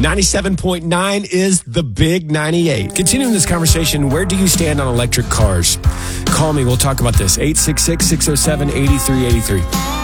97.9 is the Big 98. Continuing this conversation, where do you stand on electric cars? Call me. We'll talk about this. 866-607-8383.